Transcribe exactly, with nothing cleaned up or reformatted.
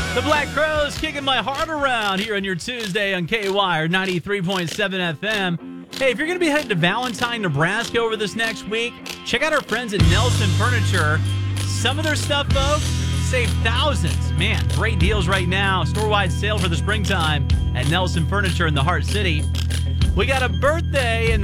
The Black Crowes kicking my heart around here on your Tuesday on K Y R ninety-three point seven F M. Hey, if you're going to be heading to Valentine, Nebraska over this next week, check out our friends at Nelson Furniture. Some of their stuff, folks, save thousands. Man, great deals right now. Store-wide sale for the springtime at Nelson Furniture in the Heart City. We got a birthday in